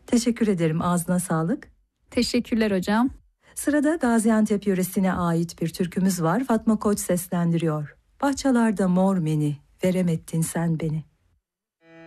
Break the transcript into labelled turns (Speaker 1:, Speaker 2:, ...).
Speaker 1: Teşekkür ederim, ağzına sağlık.
Speaker 2: Teşekkürler hocam.
Speaker 1: Sırada Gaziantep yöresine ait bir türkümüz var. Fatma Koç seslendiriyor. Bahçelerde mor meni, veremettin sen beni.